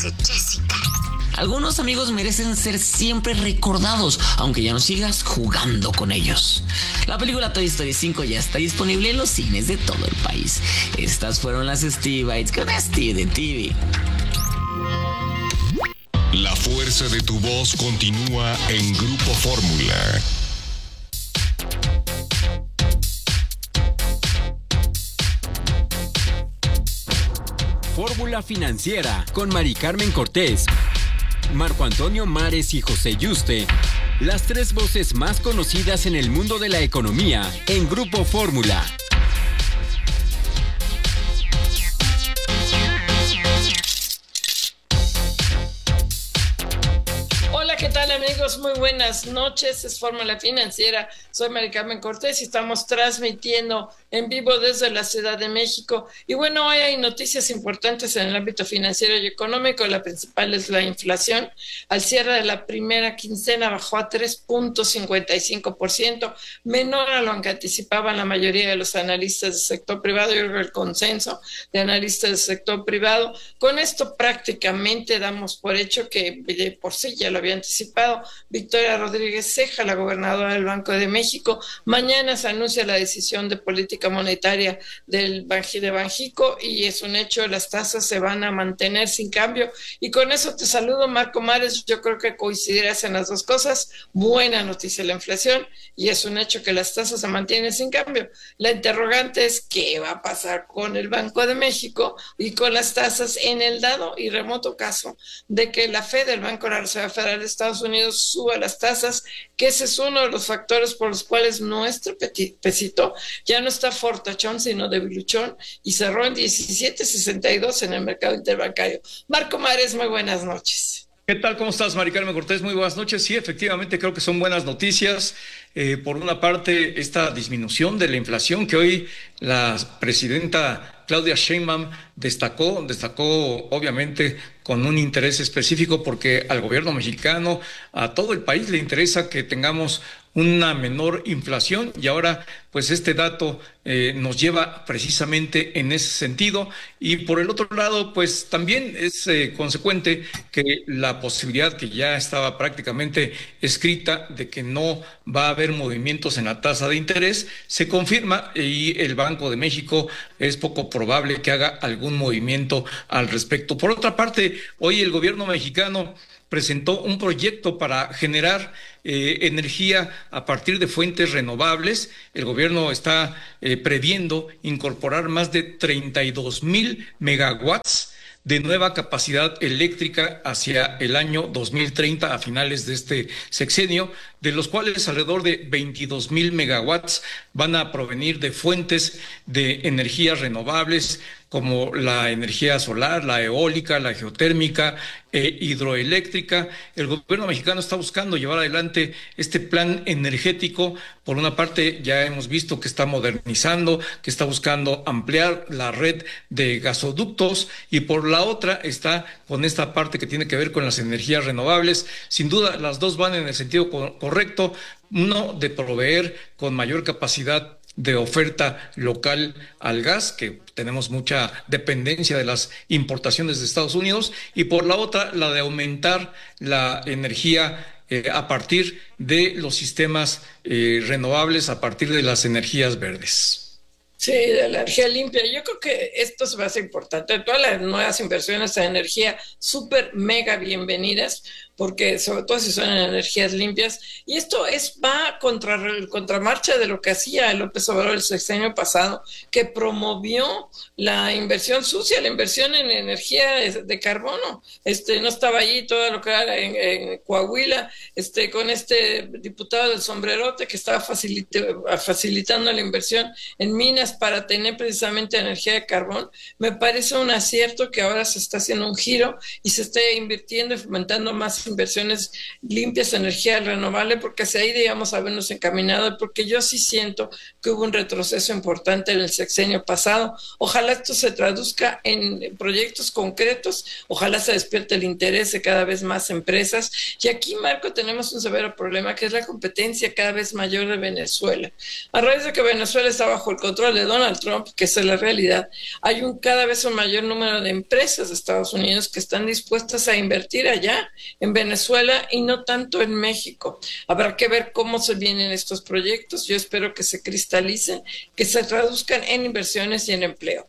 hace Jessica. Algunos amigos merecen ser siempre recordados, aunque ya no sigas jugando con ellos. La película Toy Story 5 ya está disponible en los cines de todo el país. Estas fueron las Steve Bites con Steve de TV. La fuerza de tu voz continúa en Grupo Fórmula. Fórmula Financiera con Mari Carmen Cortés, Marco Antonio Mares y José Yuste, las tres voces más conocidas en el mundo de la economía en Grupo Fórmula. Hola, ¿qué tal amigos? Muy buenas noches, es Fórmula Financiera, soy Mari Carmen Cortés y estamos transmitiendo en vivo desde la Ciudad de México. Y bueno, hoy hay noticias importantes en el ámbito financiero y económico. La principal es la inflación. Al cierre de la primera quincena bajó a 3.55%, menor a lo que anticipaban la mayoría de los analistas del sector privado y el consenso de analistas del sector privado. Con esto prácticamente damos por hecho que de por sí ya lo había anticipado Victoria Rodríguez Ceja, la gobernadora del Banco de México. Mañana se anuncia la decisión de política monetaria de Banjico y es un hecho, las tasas se van a mantener sin cambio. Y con eso te saludo, Marco Mares. Yo creo que coincidirás en las dos cosas. Buena noticia la inflación y es un hecho que las tasas se mantienen sin cambio. La interrogante es qué va a pasar con el Banco de México y con las tasas en el dado y remoto caso de que la Fed, el Banco de la Reserva Federal de Estados Unidos, suba las tasas, que ese es uno de los factores por los cuales nuestro pesito ya no está fortachón, sino debiluchón, y cerró en 17.62 en el mercado interbancario. Marco Mares, muy buenas noches. ¿Qué tal? ¿Cómo estás, Mari Carmen Cortés? Muy buenas noches. Sí, efectivamente, creo que son buenas noticias. Por una parte, esta disminución de la inflación que hoy la presidenta Claudia Sheinbaum destacó obviamente con un interés específico porque al gobierno mexicano, a todo el país le interesa que tengamos una menor inflación y ahora pues este dato nos lleva precisamente en ese sentido. Y por el otro lado pues también es consecuente que la posibilidad que ya estaba prácticamente escrita de que no va a haber movimientos en la tasa de interés se confirma y el Banco de México es poco probable que haga algún movimiento al respecto. Por otra parte, hoy el gobierno mexicano presentó un proyecto para generar energía a partir de fuentes renovables. El gobierno está previendo incorporar más de 32,000 megawatts de nueva capacidad eléctrica hacia el año 2030 a finales de este sexenio, de los cuales alrededor de 22,000 megawatts van a provenir de fuentes de energías renovables como la energía solar, la eólica, la geotérmica, hidroeléctrica. El gobierno mexicano está buscando llevar adelante este plan energético. Por una parte, ya hemos visto que está modernizando, que está buscando ampliar la red de gasoductos y por la otra está con esta parte que tiene que ver con las energías renovables. Sin duda, las dos van en el sentido correcto. Uno, de proveer con mayor capacidad de oferta local al gas, que tenemos mucha dependencia de las importaciones de Estados Unidos, y por la otra, la de aumentar la energía a partir de los sistemas renovables, a partir de las energías verdes. Sí, de la energía limpia. Yo creo que esto se va a hacer importante. Todas las nuevas inversiones en energía súper mega bienvenidas, porque sobre todo si son en energías limpias, y esto va contramarcha de lo que hacía López Obrador el sexenio pasado, que promovió la inversión sucia, la inversión en energía de carbono. No estaba allí todo lo que era en Coahuila, con este diputado del sombrerote que estaba facilitando la inversión en minas para tener precisamente energía de carbón. Me parece un acierto que ahora se está haciendo un giro y se esté invirtiendo y fomentando más más inversiones limpias, energía renovable, porque hacia ahí debíamos habernos encaminado, porque yo sí siento que hubo un retroceso importante en el sexenio pasado. Ojalá esto se traduzca en proyectos concretos, ojalá se despierte el interés de cada vez más empresas. Y aquí, Marco, tenemos un severo problema, que es la competencia cada vez mayor de Venezuela. A raíz de que Venezuela está bajo el control de Donald Trump, que esa es la realidad, hay cada vez un mayor número de empresas de Estados Unidos que están dispuestas a invertir allá, en Venezuela, y no tanto en México. Habrá que ver cómo se vienen estos proyectos. Yo espero que se cristalicen, que se traduzcan en inversiones y en empleo.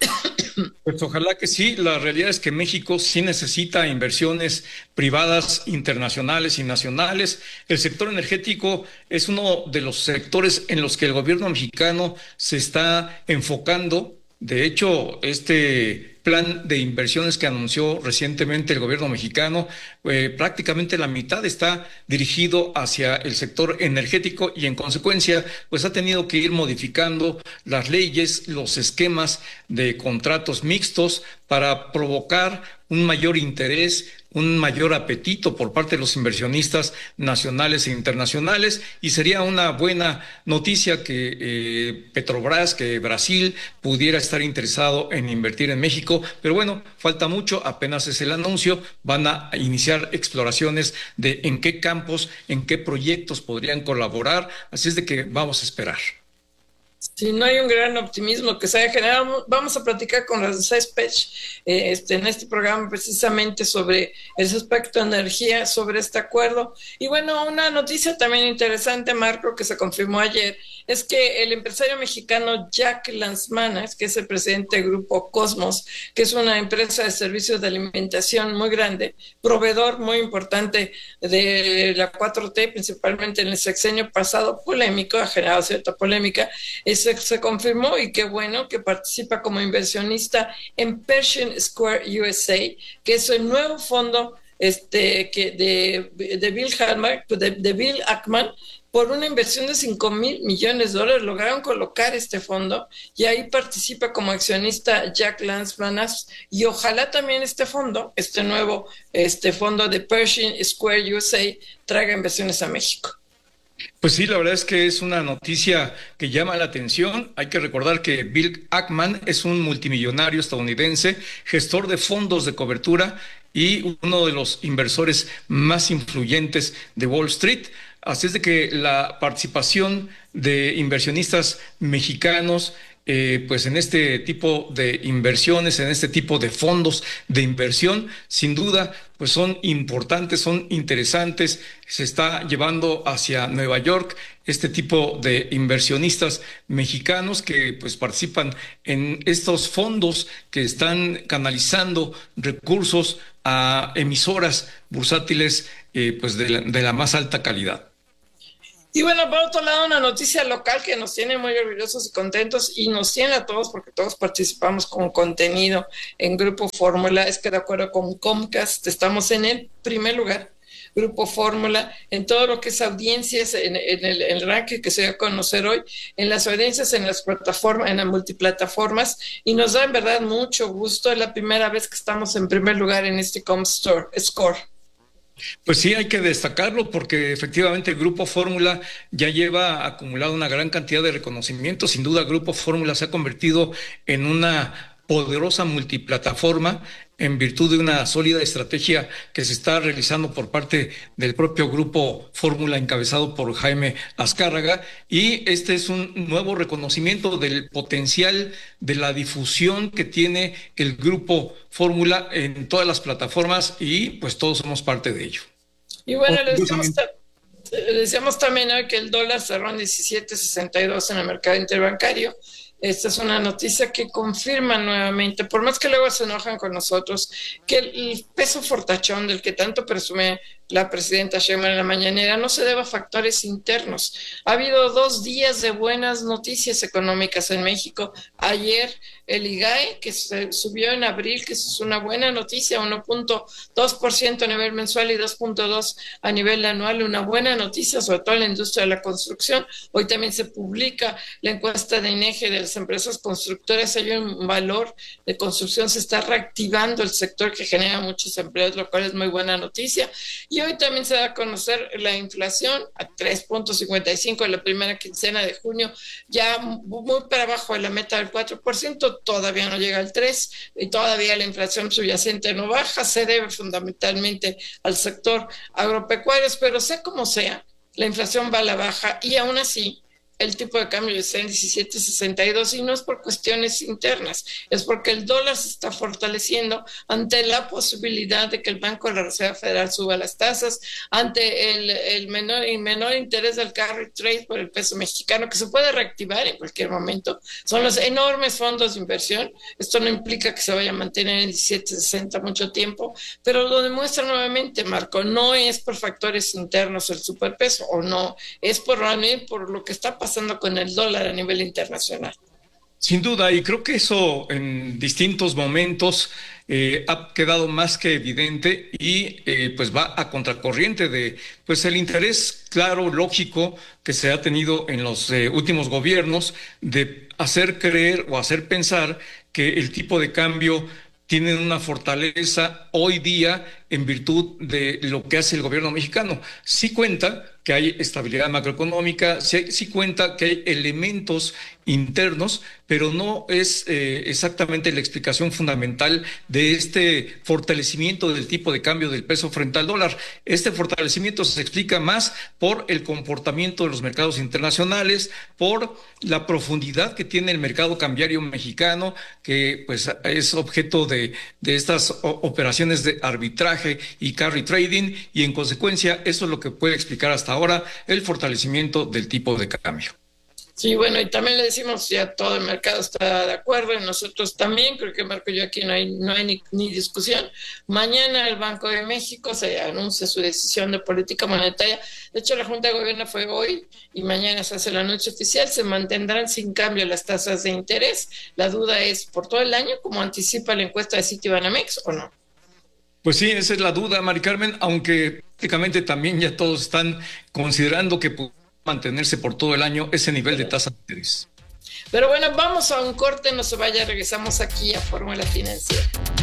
Pues ojalá que sí. La realidad es que México sí necesita inversiones privadas, internacionales y nacionales. El sector energético es uno de los sectores en los que el gobierno mexicano se está enfocando. De hecho, este plan de inversiones que anunció recientemente el gobierno mexicano, prácticamente la mitad está dirigido hacia el sector energético y en consecuencia, pues ha tenido que ir modificando las leyes, los esquemas de contratos mixtos para provocar un mayor interés, un mayor apetito por parte de los inversionistas nacionales e internacionales, y sería una buena noticia que Petrobras, que Brasil pudiera estar interesado en invertir en México, pero bueno, falta mucho, apenas es el anuncio, van a iniciar exploraciones de en qué campos, en qué proyectos podrían colaborar, así es de que vamos a esperar. Si no hay un gran optimismo que se haya generado, vamos a platicar con Ramsés Pech en este programa precisamente sobre el aspecto de energía, sobre este acuerdo. Y bueno, una noticia también interesante, Marco, que se confirmó ayer, es que el empresario mexicano Jack Lanzmanas, que es el presidente del Grupo Cosmos, que es una empresa de servicios de alimentación muy grande, proveedor muy importante de la 4T, principalmente en el sexenio pasado, polémico, ha generado cierta polémica, se confirmó, y qué bueno, que participa como inversionista en Pershing Square USA, que es el nuevo fondo de Bill Ackman. Por una inversión de $5,000 millones lograron colocar este fondo, y ahí participa como accionista Jack Lanzmanas, y ojalá también este fondo, fondo de Pershing Square USA, traiga inversiones a México. Pues sí, la verdad es que es una noticia que llama la atención. Hay que recordar que Bill Ackman es un multimillonario estadounidense, gestor de fondos de cobertura y uno de los inversores más influyentes de Wall Street. Así es de que la participación de inversionistas mexicanos pues en este tipo de inversiones, en este tipo de fondos de inversión, sin duda, pues son importantes, son interesantes. Se está llevando hacia Nueva York este tipo de inversionistas mexicanos que pues participan en estos fondos que están canalizando recursos a emisoras bursátiles pues de la más alta calidad. Y bueno, por otro lado, una noticia local que nos tiene muy orgullosos y contentos, y nos tiene a todos porque todos participamos con contenido en Grupo Fórmula, es que de acuerdo con Comcast estamos en el primer lugar, Grupo Fórmula, en todo lo que es audiencias, en el ranking que se dio a conocer hoy, en las audiencias, en las plataformas, en las multiplataformas, y nos da en verdad mucho gusto. Es la primera vez que estamos en primer lugar en este Comscore Score. Pues sí, hay que destacarlo porque efectivamente el Grupo Fórmula ya lleva acumulado una gran cantidad de reconocimiento. Sin duda, Grupo Fórmula se ha convertido en una poderosa multiplataforma en virtud de una sólida estrategia que se está realizando por parte del propio Grupo Fórmula encabezado por Jaime Azcárraga, y este es un nuevo reconocimiento del potencial de la difusión que tiene el Grupo Fórmula en todas las plataformas, y pues todos somos parte de ello. Y bueno, les decíamos también hoy que el dólar cerró en 17.62 en el mercado interbancario. Esta es una noticia que confirma nuevamente, por más que luego se enojan con nosotros, que el peso fortachón del que tanto presume la presidenta Sheinbaum en la mañanera no se debe a factores internos. Ha habido 2 días de buenas noticias económicas en México. Ayer el IGAE, que se subió en abril, que es una buena noticia, 1.2% a nivel mensual y 2.2% a nivel anual, una buena noticia, sobre todo en la industria de la construcción. Hoy también se publica la encuesta de INEGI de las empresas constructoras, hay un valor de construcción, se está reactivando el sector que genera muchos empleos, lo cual es muy buena noticia. Y hoy también se da a conocer la inflación a 3.55 en la primera quincena de junio, ya muy para abajo de la meta del 4%, todavía no llega al 3%, y todavía la inflación subyacente no baja, se debe fundamentalmente al sector agropecuario, pero sea como sea, la inflación va a la baja y aún así el tipo de cambio está en 17.62 y no es por cuestiones internas, es porque el dólar se está fortaleciendo ante la posibilidad de que el Banco de la Reserva Federal suba las tasas, ante el menor interés del carry trade por el peso mexicano, que se puede reactivar en cualquier momento. Son los enormes fondos de inversión. Esto no implica que se vaya a mantener en 17.60 mucho tiempo, pero lo demuestra nuevamente, Marco, no es por factores internos el superpeso, o no, es por lo que está pasando con el dólar a nivel internacional. Sin duda, y creo que eso en distintos momentos ha quedado más que evidente y pues va a contracorriente de pues el interés claro, lógico que se ha tenido en los últimos gobiernos de hacer creer o hacer pensar que el tipo de cambio tiene una fortaleza hoy día en virtud de lo que hace el gobierno mexicano. Sí cuenta que hay estabilidad macroeconómica, sí cuenta que hay elementos internos, pero no es exactamente la explicación fundamental de este fortalecimiento del tipo de cambio del peso frente al dólar. Este fortalecimiento se explica más por el comportamiento de los mercados internacionales, por la profundidad que tiene el mercado cambiario mexicano, que pues es objeto de estas operaciones de arbitraje y carry trading, y en consecuencia eso es lo que puede explicar hasta ahora el fortalecimiento del tipo de cambio. Sí, bueno, y también le decimos, ya todo el mercado está de acuerdo, y nosotros también, creo que Marco y yo aquí no hay ni discusión. Mañana el Banco de México se anuncia su decisión de política monetaria. De hecho, la Junta de Gobierno fue hoy y mañana se hace el anuncio oficial. Se mantendrán sin cambio las tasas de interés. La duda es, ¿por todo el año, como anticipa la encuesta de Citibanamex, o no? Pues sí, esa es la duda, Mari Carmen, aunque prácticamente también ya todos están considerando que puede mantenerse por todo el año ese nivel de tasa de interés. Pero bueno, vamos a un corte, no se vaya, regresamos aquí a Fórmula Financiera.